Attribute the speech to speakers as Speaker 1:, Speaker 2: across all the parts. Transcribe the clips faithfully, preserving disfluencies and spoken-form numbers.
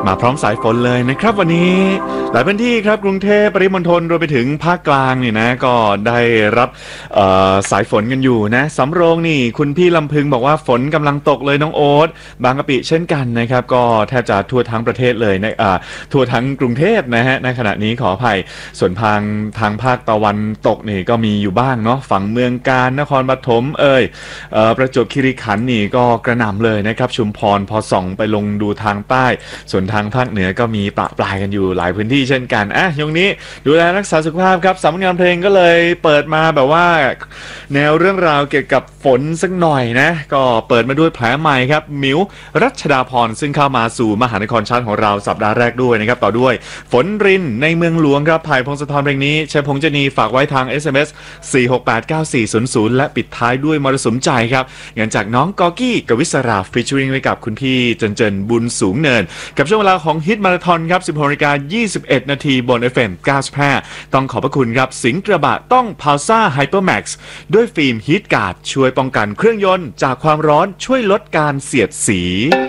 Speaker 1: มาพร้อมสายฝนเลยนะครับวันนี้หลายพื้นที่ครับกรุงเทพปริมณฑลรวมไปถึงภาคกลางนี่นะก็ได้รับสายฝนกันอยู่นะสำโรงนี่คุณพี่ลำพึงบอกว่าฝนกำลังตกเลยน้องโอ๊ตบางกะปิเช่นกันนะครับก็แทบจะทั่วทั้งประเทศเลยนะทั่วทั้งกรุงเทพนะฮะในขณะนี้ขออภัยส่วนทางทางภาคตะวันตกนี่ก็มีอยู่บ้างเนาะฝั่งเมืองกาญนครปฐมเอ่ยเอ่อประจวบคีรีขันธ์นี่ก็กระหน่ำเลยนะครับชุมพรพอส่องไปลงดูทางใต้ส่วนทางภาคเหนือก็มีปะปลายกันอยู่หลายพื้นที่เช่นกันอ่ะยงนี้ดูแลรักษาสุขภาพครับสำนักงานเพลงก็เลยเปิดมาแบบว่าแนวเรื่องราวเกี่ยวกับฝนสักหน่อยนะก็เปิดมาด้วยแผลใหม่ครับมิวรัชดาพรซึ่งเข้ามาสู่มหานครชาร์ตของเราสัปดาห์แรกด้วยนะครับต่อด้วยฝนรินในเมืองหลวงครับไผ่พงศธรเพลงนี้ชัยพงษ์จนีฝากไว้ทาง เอส เอ็ม เอส สี่หกแปดเก้าสี่ศูนย์ศูนย์และปิดท้ายด้วยมรสุมใจครับงานจากน้องกอกี้กวิศราฟีเจอริงไว้กับคุณพี่เจนเจนบุญสูงเนินกับช่วงเวลาของฮิตมาราธอนครับ สิบหกนาฬิกายี่สิบเอ็ดนาทีบน เอฟ เอ็ม เก้าสิบห้าต้องขอบพระคุณครับสิงห์กระบะต้องพาวซ่าไฮเปอร์แม็กซ์ด้วยฟิล์มฮีทการ์ดช่วยป้องกันเครื่องยนต์จากความร้อนช่วยลดการเสียดสี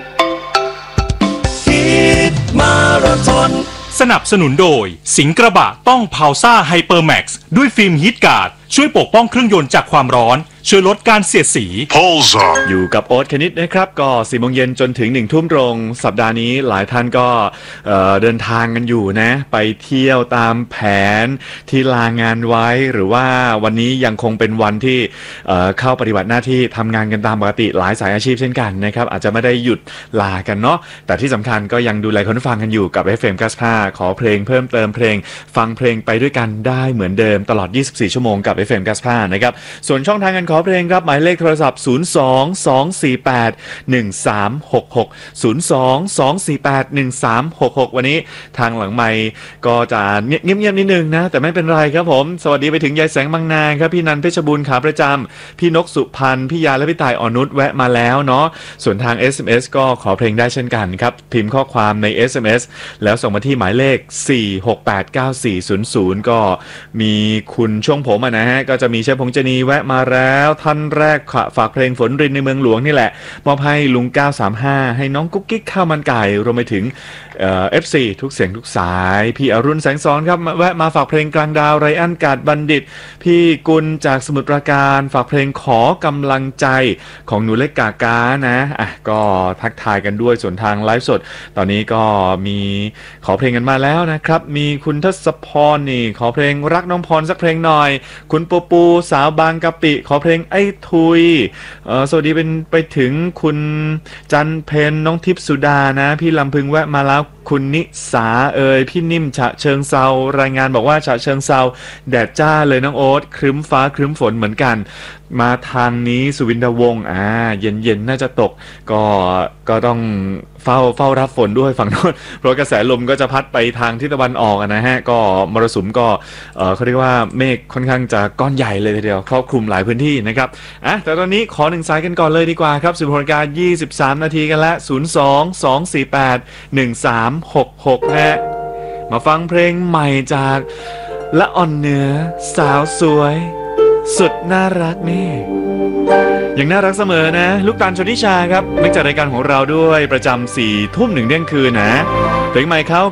Speaker 2: ฮิตมาราธอน
Speaker 3: สนับสนุนโดยสิงห์กระบะต้องพาวซ่าไฮเปอร์แม็กซ์ด้วยฟิล์มฮีทการ์ดช่วยปกป้องเครื่องยนต์จากความร้อนช่วยลดการเสียดสี
Speaker 1: อยู่กับโอ๊ตคณิตนะครับก็สี่โมงเย็นจนถึงหนึ่งทุ่มตรงสัปดาห์นี้หลายท่านก็เอ่อเดินทางกันอยู่นะไปเที่ยวตามแผนที่ลางานไว้หรือว่าวันนี้ยังคงเป็นวันที่เอ่อเข้าปฏิบัติหน้าที่ทำงานกันตามปกติหลายสายอาชีพเช่นกันนะครับอาจจะไม่ได้หยุดลากันเนาะแต่ที่สำคัญก็ยังดูแลคนฟังกันอยู่กับ เอฟ เอ็ม เก้าสิบห้าขอเพลงเพิ่มเติมเพลงฟังเพลงไปด้วยกันได้เหมือนเดิมตลอดยี่สิบสี่ชั่วโมงกับ เอฟ เอ็ม เก้าสิบห้านะครับส่วนช่องทางการขอเพลงครับหมายเลขโทรศัพท์ศูนย์ สอง สอง สี่ แปด หนึ่ง สาม หก หก ศูนย์ สอง สอง สี่ แปด หนึ่ง สาม หก หกวันนี้ทางหลังไมค์ก็จะเงียบๆนิดนึงนะแต่ไม่เป็นไรครับผมสวัสดีไปถึงยายแสงบางนาครับพี่นันเพชรบูรณ์ขาประจำพี่นกสุพันธ์พี่ยาและพี่ตายอ่อนนุชแวะมาแล้วเนาะส่วนทาง เอส เอ็ม เอส ก็ขอเพลงได้เช่นกันครับพิมพ์ข้อความใน เอส เอ็ม เอส แล้วส่งมาที่หมายเลขสี่หกแปดเก้าสี่ศูนย์ศูนย์ก็มีคุณช่วงผมอ่ะนะฮะก็จะมีชัยพงษ์จนีแวะมาแล้วท่านแรกฝากเพลงฝนรินในเมืองหลวงนี่แหละมอบให้ลุงเก้าสามห้าให้น้องกุ๊กกิ๊กข้าวมันไก่รวมไปถึงเอ่อ เอฟ ซี ทุกเสียงทุกสายพี่อรุณแสงสอนครับแวะมาฝากเพลงกลางดาวไรอันกาดบัณฑิตพี่กุลจากสมุทรปราการฝากเพลงขอกำลังใจของหนูเล็กกากานะอ่ะก็ทักทายกันด้วยส่วนทางไลฟ์สดตอนนี้ก็มีขอเพลงกันมาแล้วนะครับมีคุณทศพรนี่ขอเพลงรักน้องพรสักเพลงหน่อยคุณปูปูสาวบางกะปิขอเพลงไอ้ทุยเอ่อสวัสดีเป็นไปถึงคุณจันเพนน้องทิพย์สุดานะพี่ลำพึงแวะมาแล้วคุณนิสาเอ่ยพี่นิ่มฉะเชิงเซารายงานบอกว่าฉะเชิงเซาแดดจ้าเลยน้องโอ๊ตครึ้มฟ้าครึ้มฝนเหมือนกันมาทางนี้สุวินทวงศ์อ่าเย็นๆน่าจะตกก็ก็ต้องเฝ้าเฝ้ารับฝนด้วยฝั่งโน้นเพราะกระแสลมก็จะพัดไปทางทิศตะวันออกนะฮะก็มรสุมก็เอ่อเขาเรียกว่าเมฆค่อนข้างจะก้อนใหญ่เลยทีเดียวครอบคลุมหลายพื้นที่นะครับอ่ะแต่ตอนนี้ขอหนึ่งสายกันก่อนเลยดีกว่าครับสิบหกนาฬิกายี่สิบสามนาทีกันแล้วศูนย์ สอง สอง สี่ แปด หนึ่ง สาม หก หกนะฮะมาฟังเพลงใหม่จากละอ่อนเหนือสาวสวยสุดน่ารักนี่ยังน่ารักเสมอนะลูกตาลชนิชาครับนักจัดรายการของเราด้วยประจำสี่ทุ่มหนึ่งเที่ยงคืนนะเพลงใหม่เขา